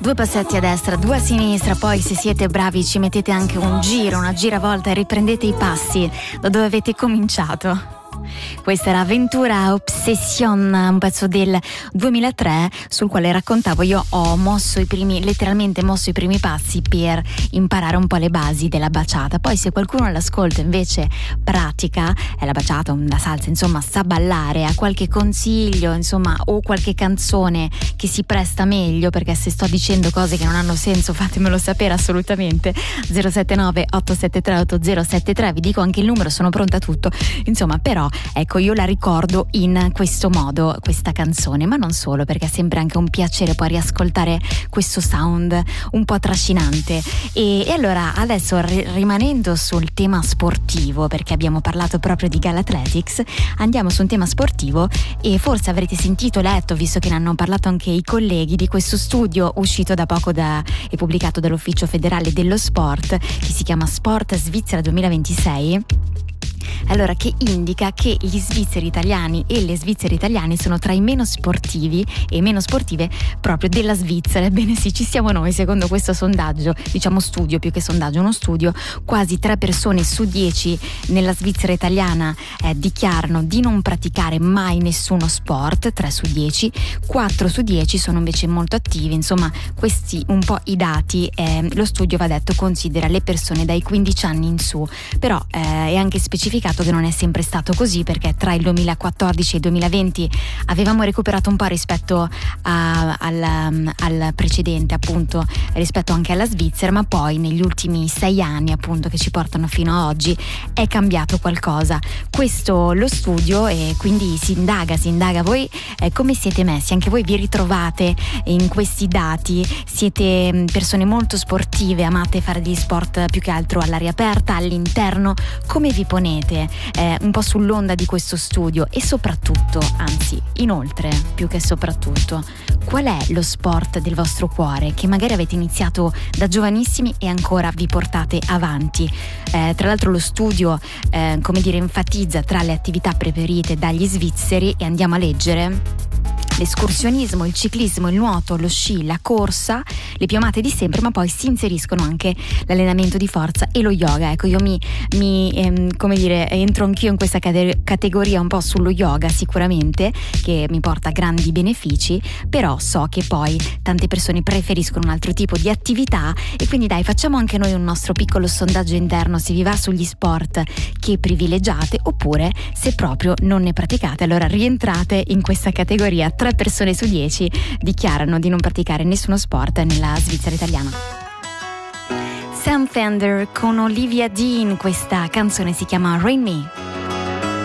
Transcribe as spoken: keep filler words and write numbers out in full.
Due passetti a destra, due a sinistra, poi se siete bravi ci mettete anche un giro, una giravolta e riprendete i passi da dove avete cominciato. Questa era Ventura Obsession, un pezzo del duemilatré sul quale raccontavo. Io ho mosso i primi, letteralmente mosso i primi passi per imparare un po' le basi della baciata. Poi se qualcuno all'ascolto invece pratica è la baciata, la salsa, insomma sa ballare, ha qualche consiglio, insomma, o qualche canzone che si presta meglio, perché se sto dicendo cose che non hanno senso fatemelo sapere assolutamente. Zero sette nove otto sette tre otto zero sette tre, vi dico anche il numero, sono pronta a tutto. Insomma, però ecco, io la ricordo in questo modo, questa canzone, ma non solo, perché è sempre anche un piacere poi riascoltare questo sound un po' trascinante. E, e allora adesso ri- rimanendo sul tema sportivo, perché abbiamo parlato proprio di Galathletics, andiamo su un tema sportivo e forse avrete sentito, letto, visto che ne hanno parlato anche i colleghi, di questo studio uscito da poco da, e pubblicato dall'Ufficio Federale dello Sport, che si chiama Sport Svizzera duemilaventisei. Allora, che indica che gli svizzeri italiani e le svizzere italiane sono tra i meno sportivi e meno sportive proprio della Svizzera. Ebbene sì, ci siamo noi. Secondo questo sondaggio, diciamo studio più che sondaggio, uno studio, quasi tre persone su dieci nella Svizzera italiana eh, dichiarano di non praticare mai nessuno sport, tre su dieci, quattro su dieci sono invece molto attivi. Insomma, questi un po' i dati, eh, lo studio, va detto, considera le persone dai quindici anni in su, però eh, è anche specificato che non è sempre stato così, perché tra il duemilaquattordici e il duemilaventi avevamo recuperato un po' rispetto a, al, al precedente, appunto rispetto anche alla Svizzera, ma poi negli ultimi sei anni, appunto, che ci portano fino a oggi, è cambiato qualcosa. Questo lo studio, e quindi si indaga, si indaga voi eh, come siete messi, anche voi vi ritrovate in questi dati, siete persone molto sportive, amate fare degli sport più che altro all'aria aperta, all'interno, come vi ponete eh, un po' sull'onda di questo studio? E soprattutto, anzi inoltre, più che soprattutto, qual è lo sport del vostro cuore che magari avete iniziato da giovanissimi e ancora vi portate avanti? Eh, tra l'altro lo studio eh, come dire enfatizza tra le attività preferite dagli svizzeri, e andiamo a leggere: l'escursionismo, il ciclismo, il nuoto, lo sci, la corsa, le più amate di sempre, ma poi si inseriscono anche l'allenamento di forza e lo yoga. Ecco, io mi, mi ehm, come dire, entro anch'io in questa cate- categoria un po' sullo yoga, sicuramente, che mi porta grandi benefici, però so che poi tante persone preferiscono un altro tipo di attività, e quindi dai, facciamo anche noi un nostro piccolo sondaggio interno, se vi va sugli sport che privilegiate, oppure se proprio non ne praticate, allora rientrate in questa categoria. Tre persone su dieci dichiarano di non praticare nessuno sport nella Svizzera italiana. Sam Fender con Olivia Dean, questa canzone si chiama Rain Me.